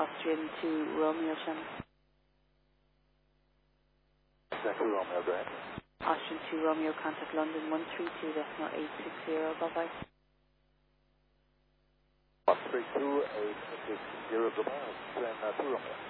Austrian to Romeo, Shannon. Central Romeo, go ahead. Austrian to Romeo, contact London 132.860, bye-bye. 132.860, goodbye, Austrian to Romeo.